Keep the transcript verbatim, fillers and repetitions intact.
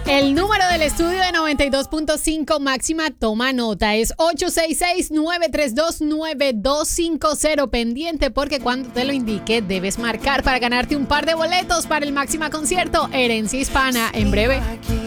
El número del estudio de noventa y dos punto cinco Máxima, toma nota, es ocho seis seis, nueve tres dos, nueve dos cinco cero. Pendiente porque cuando te lo indique debes marcar para ganarte un par de boletos para el Máxima concierto Herencia Hispana en breve.